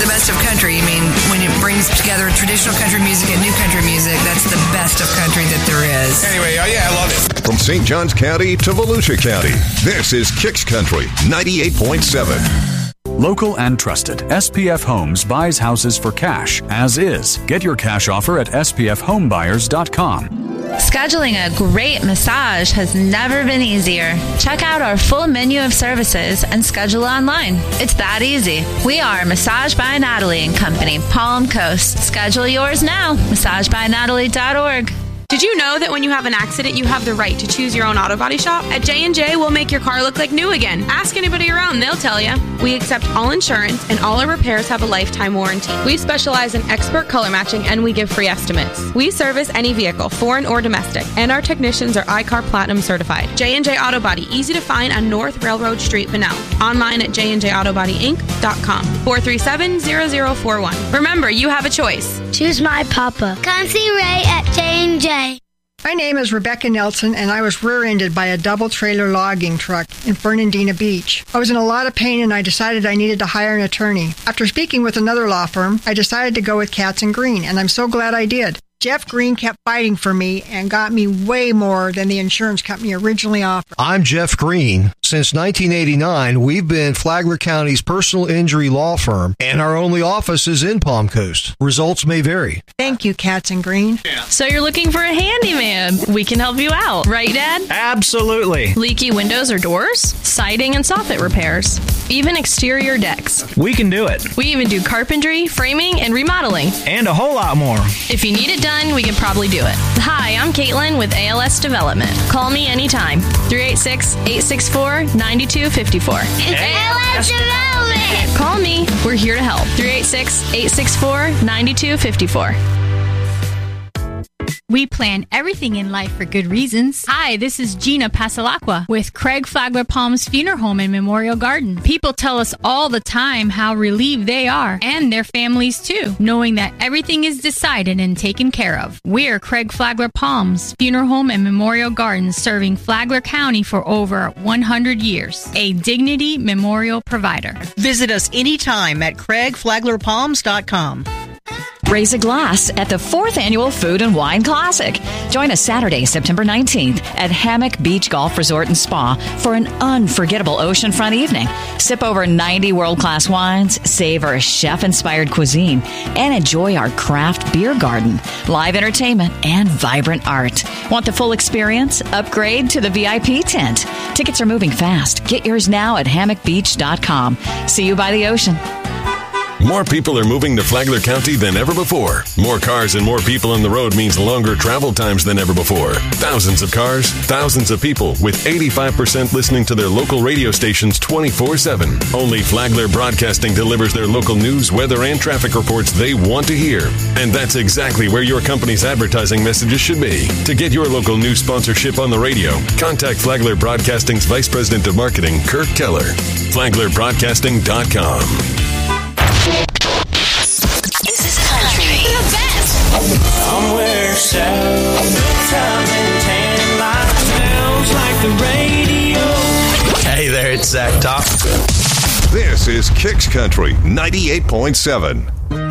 the best of country. I mean, when it brings together traditional country music and new country music, that's the best of country that there is. Anyway, yeah, I love it. From St. Johns County to Volusia County, this is Kicks Country 98.7. Local and trusted, SPF Homes buys houses for cash, as is. Get your cash offer at spfhomebuyers.com. Scheduling a great massage has never been easier. Check out our full menu of services and schedule online. It's that easy. We are Massage by Natalie and Company, Palm Coast. Schedule yours now. MassageByNatalie.org. Did you know that when you have an accident, you have the right to choose your own auto body shop? At J&J, we'll make your car look like new again. Ask anybody around, they'll tell you. We accept all insurance, and all our repairs have a lifetime warranty. We specialize in expert color matching, and we give free estimates. We service any vehicle, foreign or domestic, and our technicians are iCar Platinum certified. J&J Auto Body, easy to find on North Railroad Street, Bunnell. Online at jnjautobodyinc.com. 437-0041. Remember, you have a choice. Choose my papa. Come see Ray at J&J. My name is Rebecca Nelson, and I was rear-ended by a double-trailer logging truck in Fernandina Beach. I was in a lot of pain, and I decided I needed to hire an attorney. After speaking with another law firm, I decided to go with Katz & Green, and I'm so glad I did. Jeff Green kept fighting for me and got me way more than the insurance company originally offered. I'm Jeff Green. Since 1989, we've been Flagler County's personal injury law firm, and our only office is in Palm Coast. Results may vary. Thank you, Katz & Green. So you're looking for a handyman. We can help you out. Right, Dad? Absolutely. Leaky windows or doors, siding and soffit repairs, even exterior decks. We can do it. We even do carpentry, framing, and remodeling. And a whole lot more. If you need it done, we can probably do it. Hi, I'm Caitlin with ALS Development. Call me anytime. 386-864-9254. ALS Development! Call me. We're here to help. 386-864-9254. We plan everything in life for good reasons. Hi, this is Gina Pasalacqua with Craig Flagler Palms Funeral Home and Memorial Garden. People tell us all the time how relieved they are, and their families too, knowing that everything is decided and taken care of. We're Craig Flagler Palms Funeral Home and Memorial Garden, serving Flagler County for over 100 years. A Dignity Memorial provider. Visit us anytime at CraigFlaglerPalms.com. Raise a glass at the 4th Annual Food and Wine Classic. Join us Saturday, September 19th at Hammock Beach Golf Resort and Spa for an unforgettable oceanfront evening. Sip over 90 world-class wines, savor chef-inspired cuisine, and enjoy our craft beer garden, live entertainment, and vibrant art. Want the full experience? Upgrade to the VIP tent. Tickets are moving fast. Get yours now at hammockbeach.com. See you by the ocean. More people are moving to Flagler County than ever before. More cars and more people on the road means longer travel times than ever before. Thousands of cars, thousands of people, with 85% listening to their local radio stations 24/7. Only Flagler Broadcasting delivers their local news, weather, and traffic reports they want to hear. And that's exactly where your company's advertising messages should be. To get your local news sponsorship on the radio, contact Flagler Broadcasting's Vice President of Marketing, Kirk Keller. FlaglerBroadcasting.com. This is country. The best. Somewhere south of time and tan line smells like the radio. Hey there, it's Zach Top. This is Kicks Country 98.7.